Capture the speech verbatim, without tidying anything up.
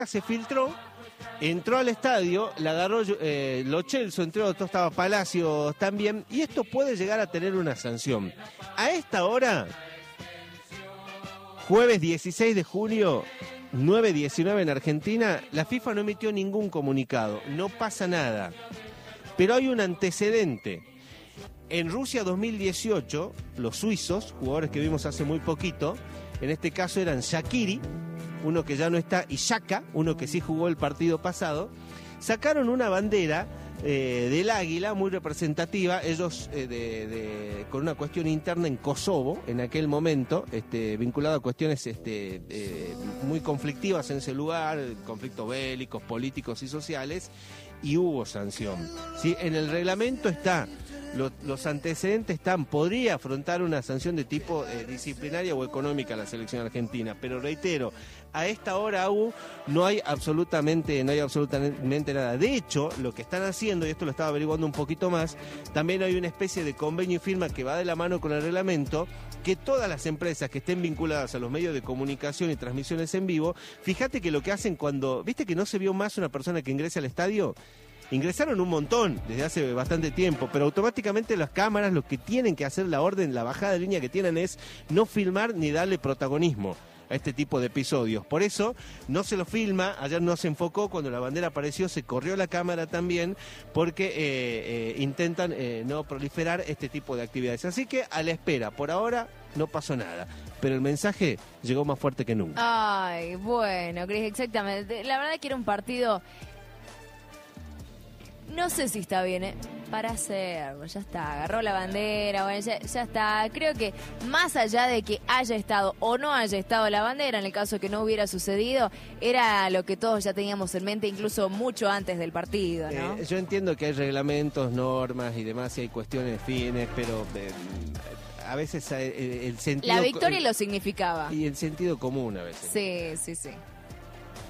se filtró, entró al estadio, la agarró eh, Lo Celso, entre otros, estaba Palacios también, y esto puede llegar a tener una sanción. A esta hora, jueves dieciséis de junio, nueve diecinueve en Argentina, la FIFA no emitió ningún comunicado, no pasa nada. Pero hay un antecedente. En Rusia dos mil dieciocho, los suizos, jugadores que vimos hace muy poquito, en este caso eran Shaqiri, uno que ya no está, y Xhaka, uno que sí jugó el partido pasado, sacaron una bandera eh, del águila muy representativa, ellos eh, de, de, con una cuestión interna en Kosovo, en aquel momento, este, vinculado a cuestiones este, eh, muy conflictivas en ese lugar, conflictos bélicos, políticos y sociales, y hubo sanción. ¿Sí? En el reglamento está... Los, los antecedentes están, podría afrontar una sanción de tipo eh, disciplinaria o económica a la selección argentina, pero reitero, a esta hora aún no hay absolutamente, no hay absolutamente nada. De hecho, lo que están haciendo, y esto lo estaba averiguando un poquito más, también hay una especie de convenio y firma que va de la mano con el reglamento, que todas las empresas que estén vinculadas a los medios de comunicación y transmisiones en vivo, fíjate que lo que hacen cuando, viste que no se vio más una persona que ingrese al estadio. Ingresaron un montón desde hace bastante tiempo, pero automáticamente las cámaras lo que tienen que hacer, la orden, la bajada de línea que tienen es no filmar ni darle protagonismo a este tipo de episodios. Por eso no se lo filma, ayer no se enfocó, cuando la bandera apareció se corrió la cámara también, porque eh, eh, intentan eh, no proliferar este tipo de actividades. Así que a la espera, por ahora no pasó nada, pero el mensaje llegó más fuerte que nunca. Ay, bueno, Cris, exactamente. La verdad que era un partido... No sé si está bien, ¿eh? Para hacerlo, ya está, agarró la bandera, bueno, ya, ya está. Creo que más allá de que haya estado o no haya estado la bandera, en el caso que no hubiera sucedido, era lo que todos ya teníamos en mente, incluso mucho antes del partido, ¿no? Eh, yo entiendo que hay reglamentos, normas y demás, y hay cuestiones fines, pero eh, a veces eh, el sentido... La victoria lo significaba. Y el sentido común a veces. Sí, sí, sí.